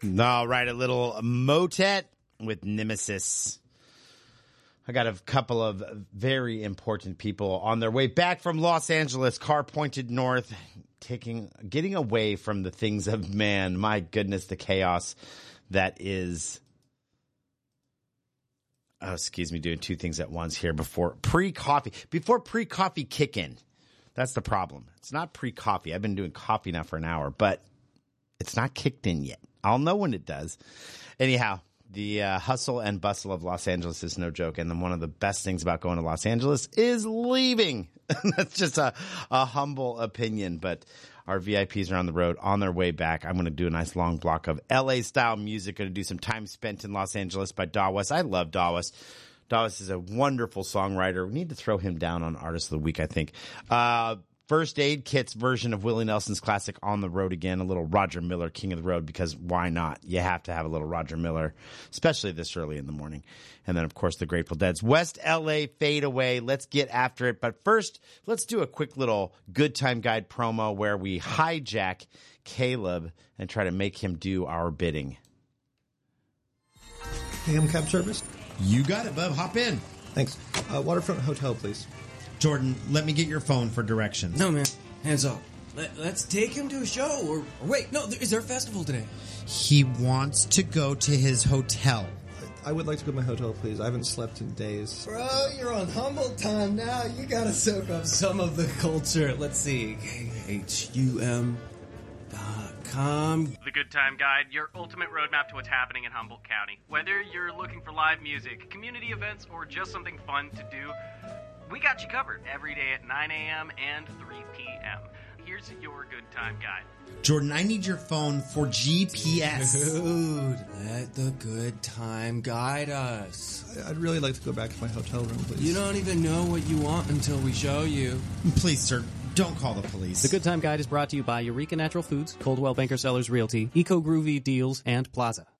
All right, a little Motet with Nemesis. I got a couple of very important people on their way back from Los Angeles, car pointed north, getting away from the things of man. My goodness, the chaos that is. Oh, excuse me, doing two things at once here before pre-coffee kick in. That's the problem. It's not pre-coffee. I've been doing coffee now for an hour, but it's not kicked in yet. I'll know when it does. Anyhow, the hustle and bustle of Los Angeles is no joke. And then one of the best things about going to Los Angeles is leaving. That's just a humble opinion. But our VIPs are on the road on their way back. I'm going to do a nice long block of LA-style music. Going to do some Time Spent in Los Angeles by Dawes. I love Dawes. Dawes is a wonderful songwriter. We need to throw him down on Artist of the Week, I think. First Aid Kit's version of Willie Nelson's classic On the Road Again, a little Roger Miller, King of the Road, because why not? You have to have a little Roger Miller, especially this early in the morning. And then, of course, the Grateful Dead's West LA Fade Away. Let's get after it. But first, let's do a quick little Good Time Guide promo where we hijack Caleb and try to make him do our bidding. AM cab service? You got it, bub. Hop in. Thanks. Waterfront Hotel, please. Jordan, let me get your phone for directions. No, man. Hands up. Let's take him to a show. Or wait, no, is there a festival today? He wants to go to his hotel. I would like to go to my hotel, please. I haven't slept in days. Bro, you're on humble time now. You gotta soak up some of the culture. Let's see. KHUM.com. The Good Time Guide, your ultimate roadmap to what's happening in Humboldt County. Whether you're looking for live music, community events, or just something fun to do, we got you covered every day at 9 a.m. and 3 p.m. Here's your Good Time Guide. Jordan, I need your phone for GPS. Dude, let the Good Time guide us. I'd really like to go back to my hotel room, please. You don't even know what you want until we show you. Please, sir, don't call the police. The Good Time Guide is brought to you by Eureka Natural Foods, Coldwell Banker Sellers Realty, Eco Groovy Deals, and Plaza.